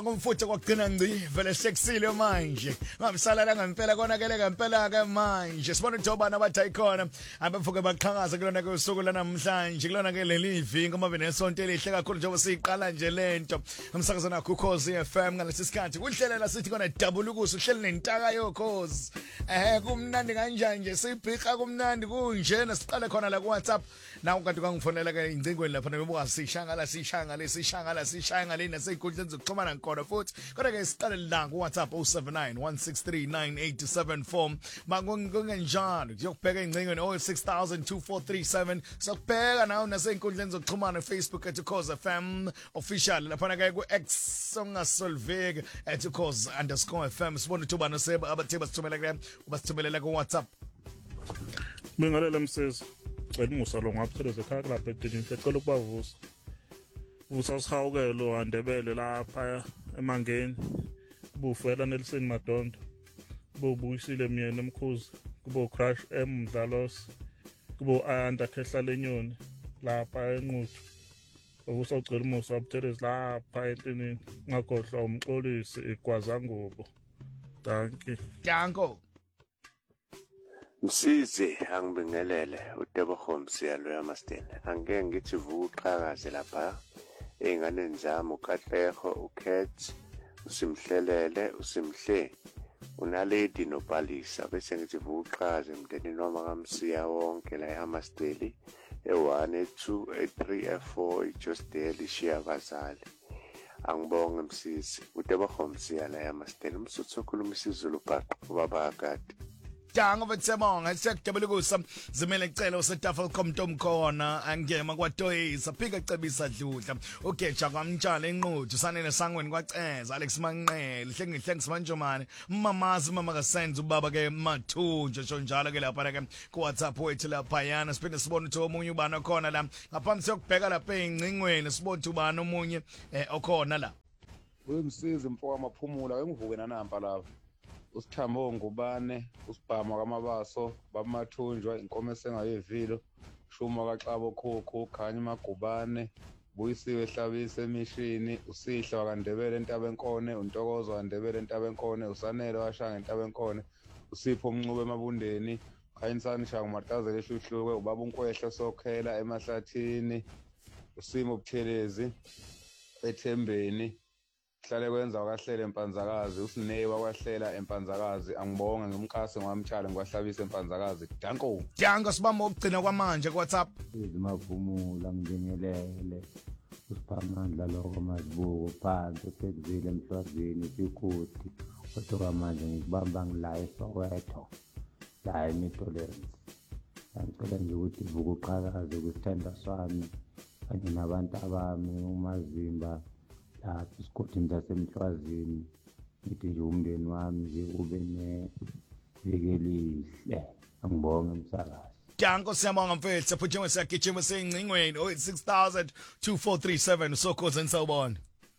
Kumfutho kwagcina ngci vele sekusile manje ngamsalala ngempela konakele ngempela ke manje sibona utobana abathi ikhona abafuke baqhakaza kulona ke usuku lanamhlanje kulona ke leli iviki uma benesonto elihle kakhulu njengoba siqala nje lento umsakazana kuKhosi FM ngalesi sikhathi kuhlelela sithi kona double ukusu uhleli nentaka yokhozi kumnandi kanjani nje sibhiqa kumnandi kunje nasiqale khona la ku WhatsApp nawu kanti kangifonela ke ingcingweni lapha nebuka sishangala lena seyinkundleni zokuxhumana khona futhi kodwa ke siqale la ku WhatsApp 0791639874 makungenjalo yokubheka ingcingweni 0602437 sokubheka nawo nasey'nkundleni zokuxhumana Facebook @Ukhozi FM official lapha ke ku X songasolveke @Ukhozi_FM sibona ukuthi ubani sebe abathe basithumelela ku WhatsApp Bengalela msezi cela umusalo ngapheleze ekhaya lapha edinini ngicela ukubavusa vusa usihawukelo andebele lapha emangeni bufela Nelson Madondo bobuyisile myeni emkhuzi kubo Crash Mdlalos kubo Anda Khehla lenyoni lapha enquthu vusa ucela umusa abuthelezi lapha edinini ngagohlwa umxolisi igwazangubo Danko Msizi angibingelele uTebogo Msiyalo yamastene angeke ngithi vuqhakaze lapha einganeni zami uKatleho uKet usimhlelele usimhle unaledi nobhalisa bese ngithi vuqhakaze emndenini wami kaMsiya wonke la eHamasteli e1 e2 e3 e4 iJosteli shiyabazali angibonge Msizi uTebogo Msiyalo yamastene umsuthu okhuluma isiZulu bhaqa ubaba akade Dango betsebonga sekudabula kusa zimele icela useTafelcom Tomkhona angema kwaToyisa phika ecebisa dludla ugeja kwamtshana enquthu sanele sangweni kwaceza Alex Manqele hlengihle simanjomane mamazi mama kasenze ubaba ke Mathunje sho njalo ke lapha ke ku WhatsApp wethu lapha yana siphinde sibone ukuthi omunye ubani okhona la ngaphambi siyokubheka lapha engcingweni sibone ukuthi ubani omunye okhona la Wemsiza mfoko amaphumula engivuke nanampa lapha usithambo ngubane usibhama kwamabaso bamathunjwa inkomo esengayevilo shuma kaXabo khokho khanya magubane buyisiwe ehlabise emishini usihla wakandebele entabenkone untokozo wandebele entabenkone usanele washanga entabenkone usipho umncube emabundeni khayinsani shangu matazele ehluhluke ubaba unkwehla sokhela emahlathini usimo ubuthelezi ethembeni hlale kwenza wakahlele empanzakazi usinewa kwahlela empanzakazi angibonga ngimkase ngwamtshale ngwahlabisa empanzakazi danko sibamba ukugcina kwamanje ku WhatsApp izimavumula ngibingelele usiphamandla lokho mazibuko phansi uphezile emhlazini sikhuthi kodwa manje ngikubamba ngila eSoweto la eMitolerance ngicela nje ukuthi vuka uqhakaze kwisithanda sami kanye nabantu abami uMazimba lapho isikhathi sasemhlazini ngithi nje umndeni wami nje ube nevekelihle angibonge umsakazi Danko siyabonga mfethu phutshwe siyagijima sengcingweni 0602437 sokhoze ensawubona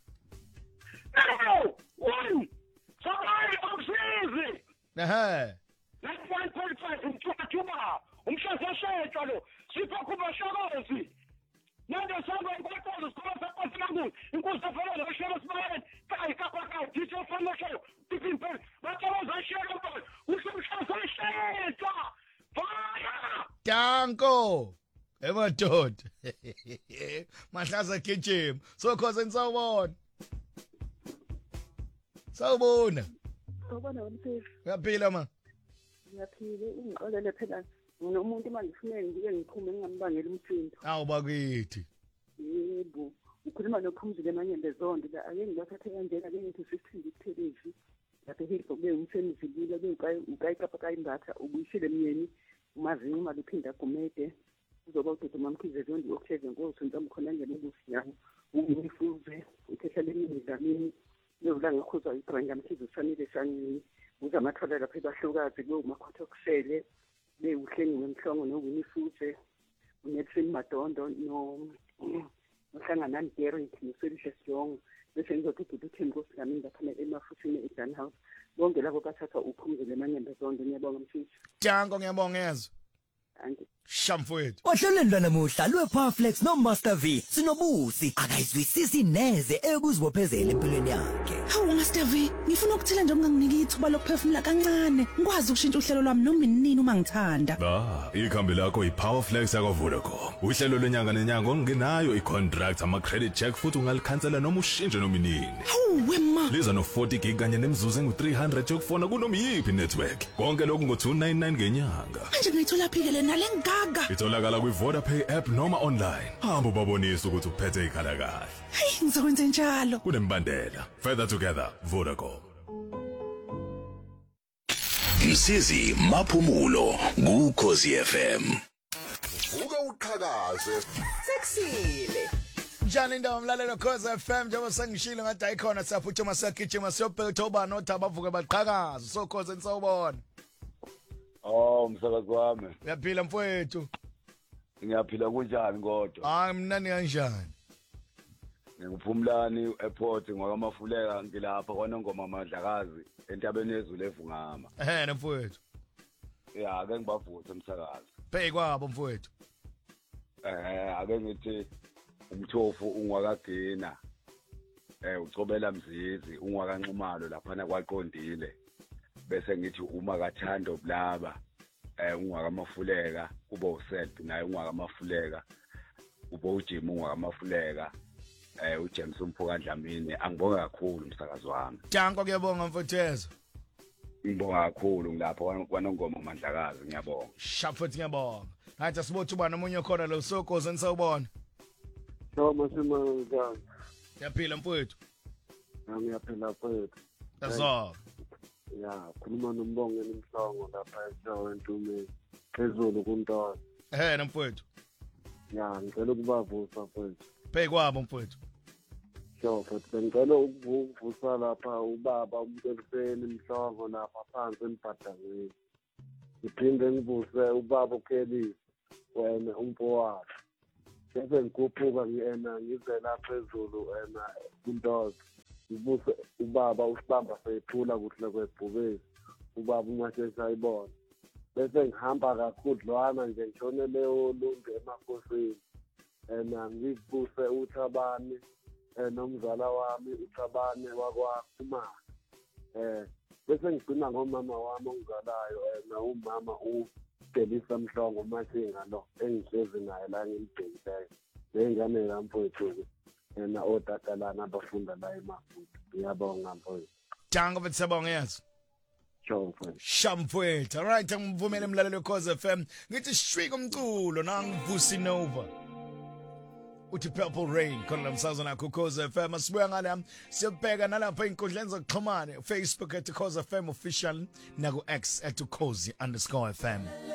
Sorry umsizi ehe Let's 1.5 umthuba umshashashetsha lo sipho kubashakozi Nande samba inkotozo sikole sakosilangu inkosi afanele bashela sibaleni kai kapaka dito fanele tipimpe bathoza shela mpa ushashashetsha fire Danko emadoda mahlaza gijima sokhoze ensawubona sawubona Sawubona umsizi uyaphila ma ngiyaphile ungixolele phela nomuntu manje kufanele ngike ngiphume ngingambangela umthindo awu bakithi yebo ukhuluma nophumzile emanyembe zonke la ake ngibathathe kanjena ke ngithi sisithindi kuthelevi lapha ehilfo kube umsemzilile ukayikapha kayimbatha ubuyishile emyeni umazinyo maluphinda agumede uzoba udede mamkhize zondi okuhleze nkosi ntomkhona ngelubusi yawo ungifuze uthehla lemidlamini yovula ngakhuzwa ibranga mkhize usanile shangini uzamathola lapha ebahlukazi kube umakhotho kusele bewuhlengi wemhlongo nowinifuse uNelson Madondo nohlangana Derek noSelisha Siyongo bese ngizothi uthembu kusigami ngaphana emafuthini eDan House bonke labo bathatha uphumzile emanyembe zonke ngiyabonga mfisi Danko ngiyabonga yezo Thank you Shamfowethu. Ohlelweni lwanamuhla lwePowerFlex noMaster V sinobusi akayizwisisi neze ekuzibophezela empilweni yakhe. Hawu Master V, ngifuna ukuthela nje unganginiki ithuba lokuphefumula kancane. Ngikwazi ukushintsha uhlelo lwami noma inini uma ngithanda. Ikhambi lakho iPowerFlex yakwaVodacom. Uhlelo lwenyanga nenyanga ongenayo icontract ama-credit check futhi ungalikhansela noma ushintshe noma inini. Hawu wema. Liza no-40 gig kanye nemizuzu engu-300 yokufona kunoma yiphi network. Konke lokhu ngo-299 ngenyanga. Manje ngayithola phikele nalengaga. Itholakala kwi-VodaPay app noma online. Hamba ubabonise ukuthi uphethe ikhala kahle. Hayi ngizokwenza njalo. Kunembandela. Further together, Vodacom. Msizi Maphumulo kuKhosi FM. Vuka uqhakaze. Sexile. Njani indawo mlalelo Khosi FM njengoba sengishilo ngathi ayikhona siyaphutshuma siyagijima siyobheka thoba nothi abavuke baqhakaza so Khosi nisawubona. Oh msakazi wami. Uyaphila mfowethu. Ngiyaphila kunjani kodwa? Hayi mnani kanjani? Ngikuphumlani airport ngwakamafuleka ngilapha kwaNongoma Madlakazi entabeni yezulu evungama. Mfowethu. Ya ake ngibavuthe umsakazi. Bheki kwabo mfowethu. Ake ngithi umthofu ungwakagina. Ucobela mzizi ungwakanxumalo lapha kwaqondile. Bese ngithi uma kathando blaba ungwakamafuleka kuba uSelf naye ungwakamafuleka kuba uJim ungwakamafuleka uJames Mphoka Dlamini angibonga kakhulu umsakazi wami. Danko kuyabonga mfowethu. Ngibonga kakhulu ngilapha kwaNongoma Madlakazi ngiyabonga. Shapfuthi ngiyabonga. Hayi asibothe ubani omunye khona lo sokoze nisawubona. Noma simanga. Yaphila mfowethu. Ngiyaphila mfowethu. Yazo. Ya khuluma noMbongeni Mhlongo lapha eShawe Ntumeni phezulu kuNtolo. Mfowethu. Ya ngicela ukubavusa mfowethu. Bheki kwabo mfowethu. Futhi ngicela ukuvusa lapha ubaba uMteliseni Mhlongo lapha phansi eMbhadangweni. Ngiphinde ngivuse ubaba uKelly wena umfowabo. Bese ngikhuphuka ngize lapha phezulu kuNtolo. Ngivuse ubaba usibamba seyiphula kuhle kwebhubesi. Ubaba umashesha ayibona. Bese ngihamba kakhudlwana nje ngishone leyo lungu emakhosini. Ngivuse uThabani nomzala wami uThabani wakwaKhuma. Bese ngigcina ngomama wami ongizalayo umama uDelisa Mhlongo Mashinga lo engihlezi naye la ngimdelileyo. Nengane kamfowethu otakalana abafunda la eMafuta. Ngiyabonga mfowethu. Danko betsabonga yazi. Mfowethu. Shamfowethu. All right ngivumele emlalelo Khosi FM. Ngithi shwika umculo nangivusi Nova. Uthi Purple Rain khona lamsazana nakho Khosi FM asibuya ngala siyobheka nalapha inkundleni zokuxhumana Facebook @Khosi FM official naku X @Khosi_FM